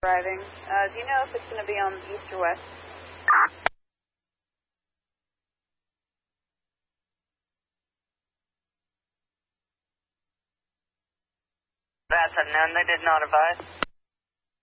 driving. Do you know if it's going to be on the east or west? That's unknown. They did not advise.